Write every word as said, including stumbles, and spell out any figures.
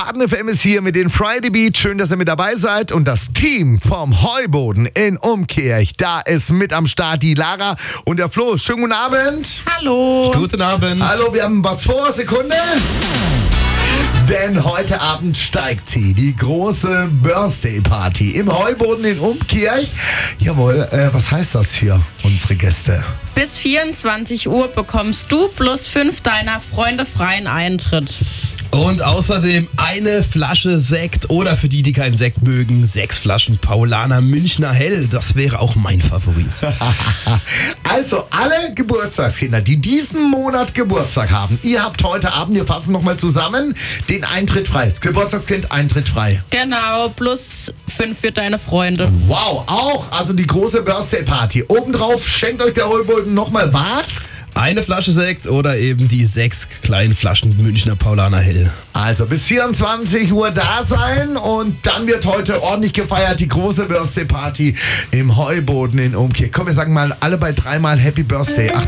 Baden F M ist hier mit den Friday Beat. Schön, dass ihr mit dabei seid. Und das Team vom Heuboden in Umkirch, da ist mit am Start die Lara und der Flo. Schönen guten Abend. Hallo. Guten Abend. Hallo, wir haben was vor. Sekunde. Denn heute Abend steigt sie, die große Birthday Party im Heuboden in Umkirch. Jawohl, äh, was heißt das hier, unsere Gäste? Bis vierundzwanzig Uhr bekommst du plus fünf deiner Freunde freien Eintritt. Und außerdem eine Flasche Sekt oder für die, die keinen Sekt mögen, sechs Flaschen Paulaner Münchner Hell. Das wäre auch mein Favorit. Also alle Geburtstagskinder, die diesen Monat Geburtstag haben, ihr habt heute Abend, wir fassen nochmal zusammen, den Eintritt frei. Das Geburtstagskind, Eintritt frei. Genau, plus fünf für deine Freunde. Wow, auch, also die große Birthday Party. Obendrauf schenkt euch der Heuboden nochmal was? Eine Flasche Sekt oder eben die sechs kleinen Flaschen Münchner Paulaner Hell. Also bis vierundzwanzig Uhr da sein und dann wird heute ordentlich gefeiert, die große Birthday Party im Heuboden in Umkirch. Komm, wir sagen mal alle bei dreimal Happy Birthday. Achtung.